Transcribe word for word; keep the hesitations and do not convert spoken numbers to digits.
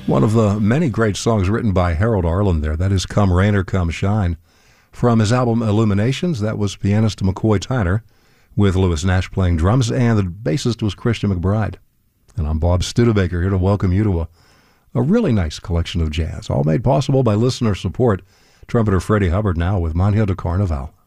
One of the many great songs written by Harold Arlen there. That is Come Rain or Come Shine. From his album Illuminations, that was pianist McCoy Tyner with Lewis Nash playing drums, and the bassist was Christian McBride. And I'm Bob Studebaker here to welcome you to a, a really nice collection of jazz, all made possible by listener support. Trumpeter Freddie Hubbard now with Manhã do Carnaval.